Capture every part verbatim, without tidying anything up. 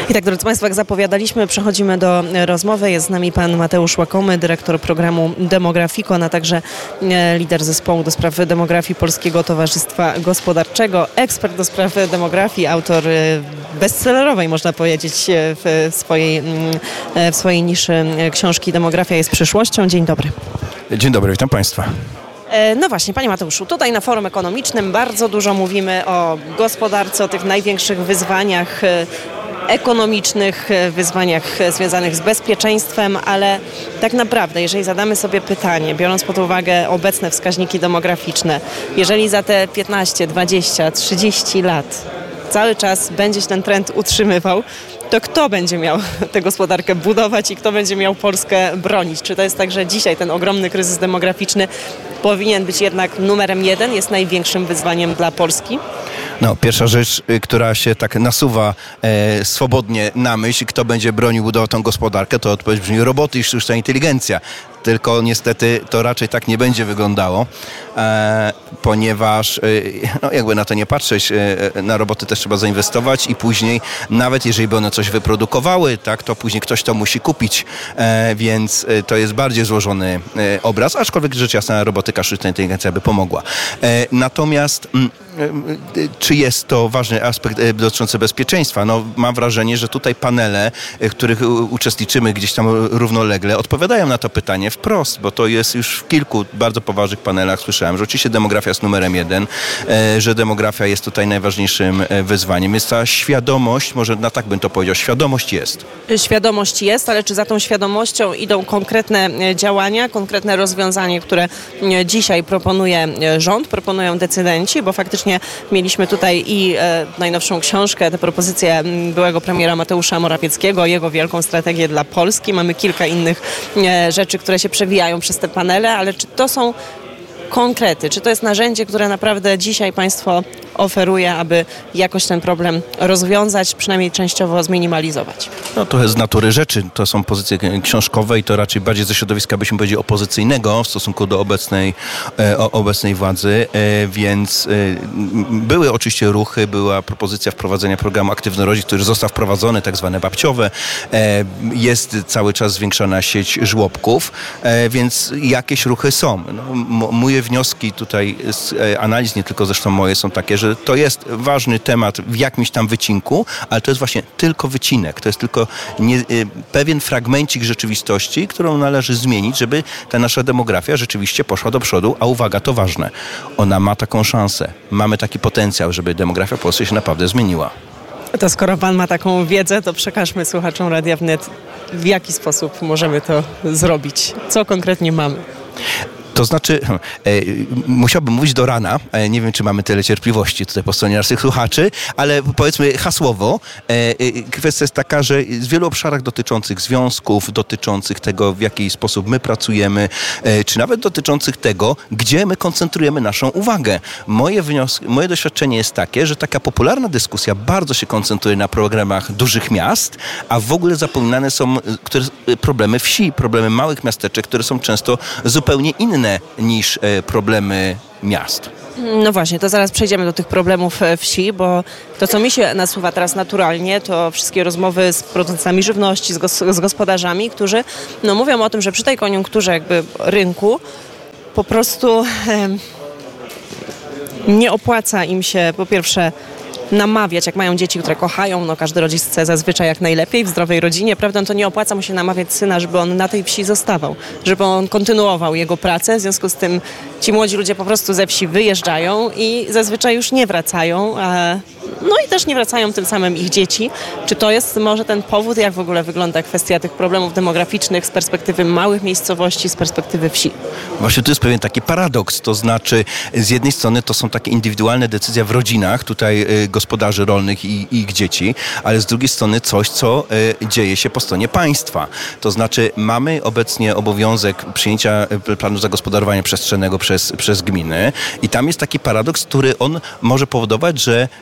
I tak, drodzy Państwo, jak zapowiadaliśmy, przechodzimy do rozmowy. Jest z nami pan Mateusz Łakomy, dyrektor programu Demografikon, a także lider zespołu do spraw demografii Polskiego Towarzystwa Gospodarczego, ekspert do spraw demografii, autor bestsellerowej, można powiedzieć, w swojej, w swojej niszy książki Demografia jest przyszłością. Dzień dobry. Dzień dobry, witam Państwa. No właśnie, panie Mateuszu, tutaj na Forum Ekonomicznym bardzo dużo mówimy o gospodarce, o tych największych wyzwaniach ekonomicznych, wyzwaniach związanych z bezpieczeństwem, ale tak naprawdę, jeżeli zadamy sobie pytanie, biorąc pod uwagę obecne wskaźniki demograficzne, jeżeli za te piętnaście, dwadzieścia, trzydzieści lat cały czas będzie się ten trend utrzymywał, to kto będzie miał tę gospodarkę budować i kto będzie miał Polskę bronić? Czy to jest tak, że dzisiaj ten ogromny kryzys demograficzny powinien być jednak numerem jeden, jest największym wyzwaniem dla Polski? No, pierwsza rzecz, która się tak nasuwa e, swobodnie na myśl, kto będzie bronił, budował tą gospodarkę, to odpowiedź brzmi roboty i sztuczna inteligencja. Tylko niestety to raczej tak nie będzie wyglądało, e, ponieważ e, no jakby na to nie patrzeć, e, na roboty też trzeba zainwestować i później, nawet jeżeli by one coś wyprodukowały, tak, to później ktoś to musi kupić, e, więc e, to jest bardziej złożony e, obraz, aczkolwiek rzecz jasna robotyka, sztuczna inteligencja by pomogła. E, natomiast m, e, czy jest to ważny aspekt e, dotyczący bezpieczeństwa? No, mam wrażenie, że tutaj panele, w których uczestniczymy gdzieś tam równolegle, odpowiadają na to pytanie wprost, bo to jest już w kilku bardzo poważnych panelach słyszałem, że oczywiście demografia jest numerem jeden, że demografia jest tutaj najważniejszym wyzwaniem. Jest ta świadomość, może na tak bym to powiedział, świadomość jest. Świadomość jest, ale czy za tą świadomością idą konkretne działania, konkretne rozwiązania, które dzisiaj proponuje rząd, proponują decydenci, bo faktycznie mieliśmy tutaj i najnowszą książkę, te propozycje byłego premiera Mateusza Morawieckiego, jego wielką strategię dla Polski. Mamy kilka innych rzeczy, które się przewijają przez te panele, ale czy to są konkrety? Czy to jest narzędzie, które naprawdę dzisiaj państwo oferuje, aby jakoś ten problem rozwiązać, przynajmniej częściowo zminimalizować? No to jest z natury rzeczy. To są pozycje książkowe i to raczej bardziej ze środowiska, byśmy powiedzieli, opozycyjnego w stosunku do obecnej, e, obecnej władzy, e, więc e, były oczywiście ruchy, była propozycja wprowadzenia programu Aktywny Rodzic, który został wprowadzony, tak zwane babciowe. E, jest cały czas zwiększana sieć żłobków, e, więc jakieś ruchy są. No, m- moje wnioski tutaj z e, analiz, nie tylko zresztą moje, są takie, że to jest ważny temat w jakimś tam wycinku, ale to jest właśnie tylko wycinek. To jest tylko nie, y, pewien fragmencik rzeczywistości, którą należy zmienić, żeby ta nasza demografia rzeczywiście poszła do przodu, a uwaga, to ważne. Ona ma taką szansę. Mamy taki potencjał, żeby demografia w Polsce się naprawdę zmieniła. To skoro pan ma taką wiedzę, to przekażmy słuchaczom Radia Wnet, w jaki sposób możemy to zrobić. Co konkretnie mamy? To znaczy, e, musiałbym mówić do rana, e, nie wiem, czy mamy tyle cierpliwości tutaj po stronie naszych słuchaczy, ale powiedzmy hasłowo, e, e, kwestia jest taka, że w wielu obszarach dotyczących związków, dotyczących tego, w jaki sposób my pracujemy, e, czy nawet dotyczących tego, gdzie my koncentrujemy naszą uwagę. Moje wnioski, moje doświadczenie jest takie, że taka popularna dyskusja bardzo się koncentruje na problemach dużych miast, a w ogóle zapominane są które, problemy wsi, problemy małych miasteczek, które są często zupełnie inne niż problemy miast. No właśnie, to zaraz przejdziemy do tych problemów wsi, bo to, co mi się nasuwa teraz naturalnie, to wszystkie rozmowy z producentami żywności, z, gos- z gospodarzami, którzy no, mówią o tym, że przy tej koniunkturze jakby rynku po prostu e, nie opłaca im się po pierwsze namawiać, jak mają dzieci, które kochają, no każdy rodzic chce zazwyczaj jak najlepiej w zdrowej rodzinie, prawda, no to nie opłaca mu się namawiać syna, żeby on na tej wsi zostawał, żeby on kontynuował jego pracę, w związku z tym ci młodzi ludzie po prostu ze wsi wyjeżdżają i zazwyczaj już nie wracają, a no i też nie wracają tym samym ich dzieci. Czy to jest może ten powód, jak w ogóle wygląda kwestia tych problemów demograficznych z perspektywy małych miejscowości, z perspektywy wsi? Właśnie tu jest pewien taki paradoks, to znaczy z jednej strony to są takie indywidualne decyzje w rodzinach, tutaj y, gospodarzy rolnych i, i ich dzieci, ale z drugiej strony coś, co y, dzieje się po stronie państwa. To znaczy mamy obecnie obowiązek przyjęcia planu zagospodarowania przestrzennego przez, przez gminy i tam jest taki paradoks, który on może powodować, że y, właśnie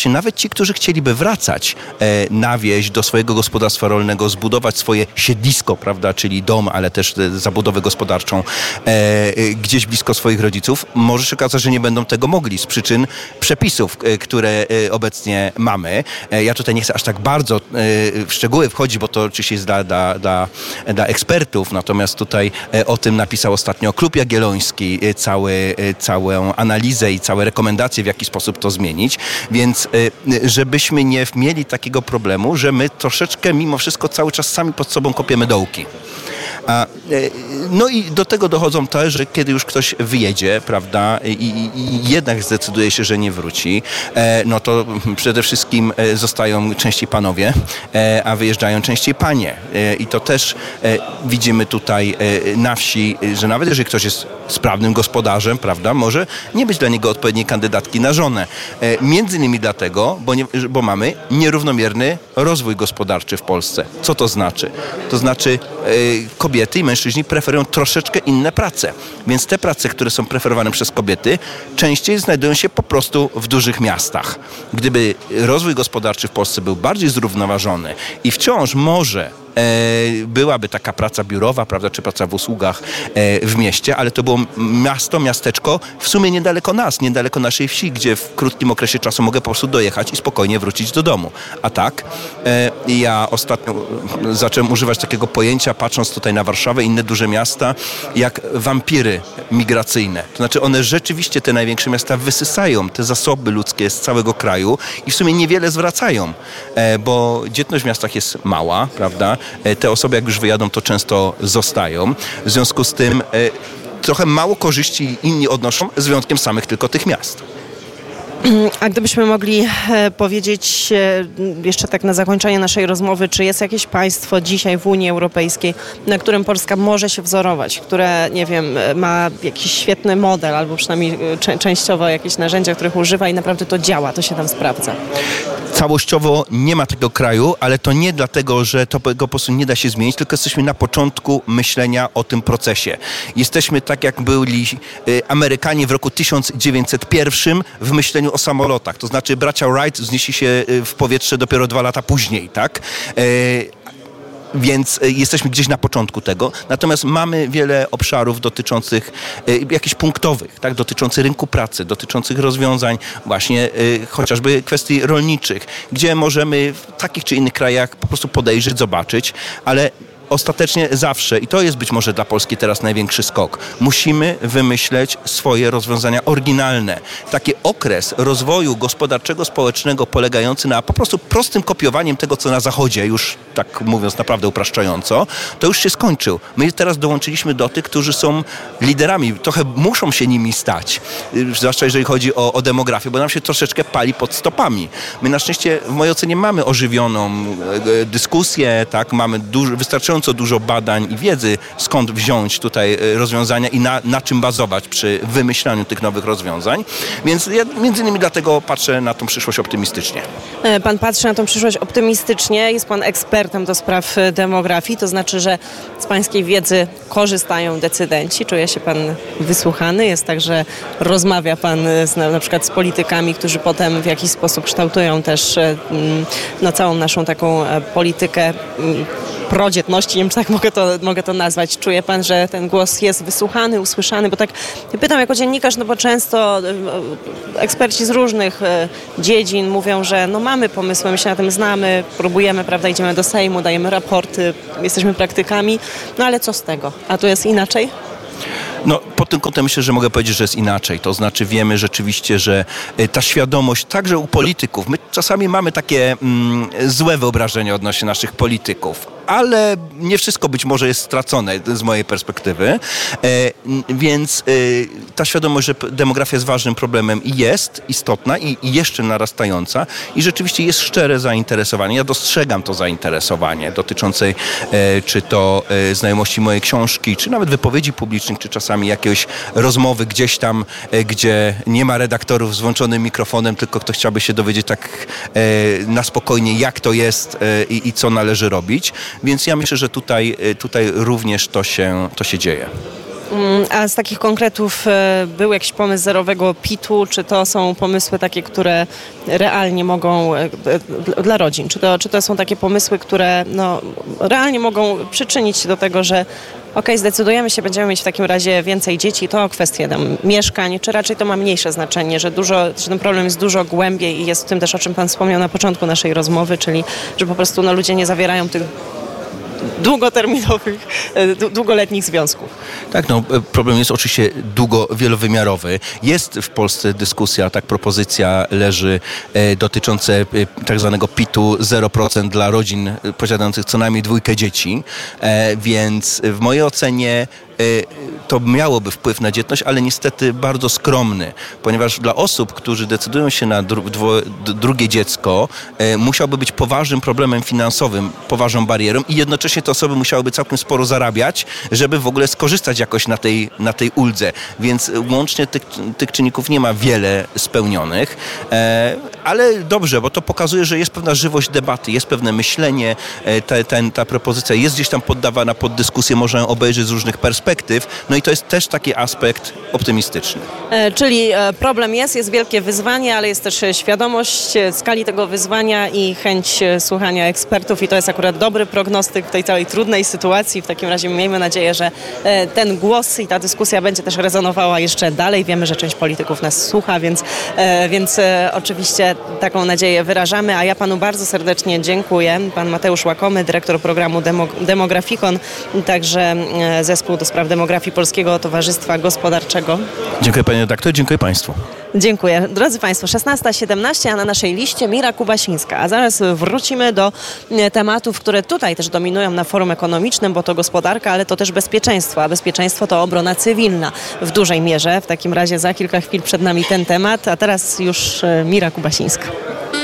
właśnie nawet ci, którzy chcieliby wracać na wieś, do swojego gospodarstwa rolnego, zbudować swoje siedlisko, prawda, czyli dom, ale też zabudowę gospodarczą gdzieś blisko swoich rodziców, może się okazać, że nie będą tego mogli z przyczyn przepisów, które obecnie mamy. Ja tutaj nie chcę aż tak bardzo w szczegóły wchodzić, bo to oczywiście jest dla, dla, dla, dla ekspertów, natomiast tutaj o tym napisał ostatnio Klub Jagielloński, cały, całą analizę i całe rekomendacje, w jaki sposób to zmienić, więc żebyśmy nie mieli takiego problemu, że my troszeczkę mimo wszystko cały czas sami pod sobą kopiemy dołki. A, no i do tego dochodzą też, że kiedy już ktoś wyjedzie, prawda, i, i jednak zdecyduje się, że nie wróci, no to przede wszystkim zostają częściej panowie, a wyjeżdżają częściej panie. I to też widzimy tutaj na wsi, że nawet jeżeli ktoś jest sprawnym gospodarzem, prawda, może nie być dla niego odpowiedniej kandydatki na żonę. Między innymi dlatego, bo, nie, bo mamy nierównomierny rozwój gospodarczy w Polsce. Co to znaczy? To znaczy kobiety i mężczyźni preferują troszeczkę inne prace. Więc te prace, które są preferowane przez kobiety, częściej znajdują się po prostu w dużych miastach. Gdyby rozwój gospodarczy w Polsce był bardziej zrównoważony i wciąż może byłaby taka praca biurowa, prawda, czy praca w usługach w mieście, ale to było miasto, miasteczko w sumie niedaleko nas, niedaleko naszej wsi, gdzie w krótkim okresie czasu mogę po prostu dojechać i spokojnie wrócić do domu. A tak, ja ostatnio zacząłem używać takiego pojęcia, patrząc tutaj na Warszawę i inne duże miasta, jak wampiry migracyjne. To znaczy one rzeczywiście, te największe miasta, wysysają te zasoby ludzkie z całego kraju i w sumie niewiele zwracają, bo dzietność w miastach jest mała, prawda? Te osoby, jak już wyjadą, to często zostają. W związku z tym trochę mało korzyści inni odnoszą, z wyjątkiem samych tylko tych miast. A gdybyśmy mogli powiedzieć jeszcze tak na zakończenie naszej rozmowy, czy jest jakieś państwo dzisiaj w Unii Europejskiej, na którym Polska może się wzorować, które, nie wiem, ma jakiś świetny model albo przynajmniej częściowo jakieś narzędzia, których używa i naprawdę to działa, to się tam sprawdza? Całościowo nie ma tego kraju, ale to nie dlatego, że to po prostu nie da się zmienić, tylko jesteśmy na początku myślenia o tym procesie. Jesteśmy tak, jak byli Amerykanie w roku tysiąc dziewięćset jeden w myśleniu o samolotach. To znaczy bracia Wright wznieśli się w powietrze dopiero dwa lata później, tak? Więc jesteśmy gdzieś na początku tego. Natomiast mamy wiele obszarów dotyczących y, jakichś punktowych, tak? Dotyczących rynku pracy, dotyczących rozwiązań właśnie y, chociażby kwestii rolniczych, gdzie możemy w takich czy innych krajach po prostu podejrzeć, zobaczyć, ale ostatecznie zawsze, i to jest być może dla Polski teraz największy skok, musimy wymyśleć swoje rozwiązania oryginalne. Taki okres rozwoju gospodarczego, społecznego polegający na po prostu prostym kopiowaniu tego, co na Zachodzie, już tak mówiąc naprawdę upraszczająco, to już się skończył. My teraz dołączyliśmy do tych, którzy są liderami, trochę muszą się nimi stać, zwłaszcza jeżeli chodzi o, o demografię, bo nam się troszeczkę pali pod stopami. My na szczęście w mojej ocenie mamy ożywioną e, dyskusję, tak, mamy duży, wystarczająco dużo badań i wiedzy, skąd wziąć tutaj rozwiązania i na, na czym bazować przy wymyślaniu tych nowych rozwiązań. Więc ja między innymi dlatego patrzę na tą przyszłość optymistycznie. Pan patrzy na tą przyszłość optymistycznie, jest pan ekspertem do spraw demografii, to znaczy, że z pańskiej wiedzy korzystają decydenci, czuje się pan wysłuchany, jest tak, że rozmawia pan z, na, na przykład z politykami, którzy potem w jakiś sposób kształtują też no, całą naszą taką politykę prodzietności, nie wiem, czy tak mogę to, mogę to nazwać. Czuje pan, że ten głos jest wysłuchany, usłyszany? Bo tak pytam jako dziennikarz, no bo często eksperci z różnych dziedzin mówią, że no mamy pomysły, my się na tym znamy, próbujemy, prawda, idziemy do Sejmu, dajemy raporty, jesteśmy praktykami, no ale co z tego? A tu jest inaczej? No, pod tym kątem myślę, że mogę powiedzieć, że jest inaczej. To znaczy wiemy rzeczywiście, że ta świadomość, także u polityków, my czasami mamy takie mm, złe wyobrażenia odnośnie naszych polityków, ale nie wszystko być może jest stracone z mojej perspektywy, e, więc e, ta świadomość, że demografia jest ważnym problemem i jest istotna i, i jeszcze narastająca i rzeczywiście jest szczere zainteresowanie. Ja dostrzegam to zainteresowanie dotyczące e, czy to e, znajomości mojej książki, czy nawet wypowiedzi publicznych, czy czasami jakiejś rozmowy gdzieś tam, e, gdzie nie ma redaktorów z włączonym mikrofonem, tylko ktoś chciałby się dowiedzieć tak e, na spokojnie, jak to jest e, i, i co należy robić. Więc ja myślę, że tutaj, tutaj również to się, to się dzieje. A z takich konkretów był jakiś pomysł zerowego pitu? Czy to są pomysły takie, które realnie mogą dla rodzin? Czy to, czy to są takie pomysły, które no, realnie mogą przyczynić się do tego, że okej, okay, zdecydujemy się, będziemy mieć w takim razie więcej dzieci, to kwestie tam, mieszkań, czy raczej to ma mniejsze znaczenie, że, dużo, że ten problem jest dużo głębiej i jest w tym też, o czym Pan wspomniał na początku naszej rozmowy, czyli że po prostu no, ludzie nie zawierają tych długoterminowych, długoletnich związków. Tak, no problem jest oczywiście długo, wielowymiarowy. Jest w Polsce dyskusja, tak propozycja leży e, dotycząca e, tak zwanego pitu zero procent dla rodzin posiadających co najmniej dwójkę dzieci, e, więc w mojej ocenie to miałoby wpływ na dzietność, ale niestety bardzo skromny, ponieważ dla osób, którzy decydują się na dru- dwo- d- drugie dziecko, e, musiałby być poważnym problemem finansowym, poważną barierą i jednocześnie te osoby musiałyby całkiem sporo zarabiać, żeby w ogóle skorzystać jakoś na tej, na tej uldze. Więc łącznie tych, tych czynników nie ma wiele spełnionych, e, ale dobrze, bo to pokazuje, że jest pewna żywość debaty, jest pewne myślenie, e, ta, ta, ta propozycja jest gdzieś tam poddawana pod dyskusję, można ją obejrzeć z różnych perspektyw. No i to jest też taki aspekt optymistyczny. E, czyli e, problem jest, jest wielkie wyzwanie, ale jest też świadomość e, skali tego wyzwania i chęć e, słuchania ekspertów i to jest akurat dobry prognostyk w tej całej trudnej sytuacji. W takim razie miejmy nadzieję, że e, ten głos i ta dyskusja będzie też rezonowała jeszcze dalej. Wiemy, że część polityków nas słucha, więc, e, więc e, oczywiście taką nadzieję wyrażamy, a ja Panu bardzo serdecznie dziękuję. Pan Mateusz Łakomy, dyrektor programu Demo, Demografikon, także e, zespół do spraw demografii Polskiego Towarzystwa Gospodarczego. Dziękuję Panie redaktor, dziękuję Państwu. Dziękuję. Drodzy Państwo, szesnasta siedemnaście, a na naszej liście Mira Kubasińska. A zaraz wrócimy do tematów, które tutaj też dominują na forum ekonomicznym, bo to gospodarka, ale to też bezpieczeństwo. A bezpieczeństwo to obrona cywilna w dużej mierze. W takim razie za kilka chwil przed nami ten temat, a teraz już Mira Kubasińska.